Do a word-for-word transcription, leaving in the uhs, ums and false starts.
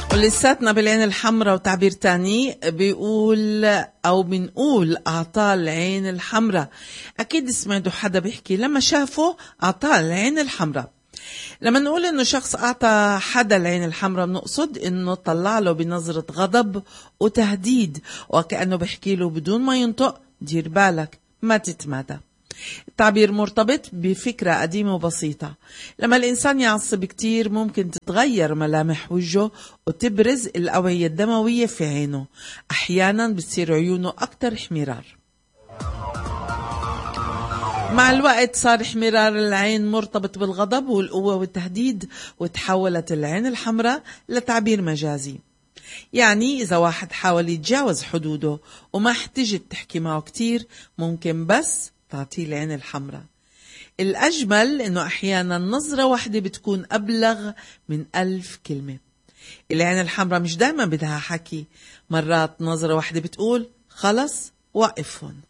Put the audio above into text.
ولساتنا بالعين الحمراء، وتعبير تاني بيقول أو بنقول أعطاه العين الحمراء. أكيد سمعتوا حدا بيحكي لما شافه أعطاه العين الحمراء. لما نقول إنه شخص أعطى حدا العين الحمراء بنقصد إنه طلع له بنظرة غضب وتهديد، وكأنه بيحكي له بدون ما ينطق دير بالك ما تتمادى. التعبير مرتبط بفكرة قديمة وبسيطة. لما الإنسان يعصب كتير ممكن تتغير ملامح وجهه وتبرز الأوعية الدموية في عينه. أحيانا بتصير عيونه أكتر احمرار. مع الوقت صار احمرار العين مرتبط بالغضب والقوة والتهديد، وتحولت العين الحمراء لتعبير مجازي. يعني إذا واحد حاول يتجاوز حدوده وما احتجت تحكي معه كتير ممكن بس تعطيه العين الحمراء. الأجمل إنه أحيانا نظرة واحدة بتكون أبلغ من ألف كلمة. العين الحمراء مش دايما بدها حكي، مرات نظرة واحدة بتقول خلص وقف هون.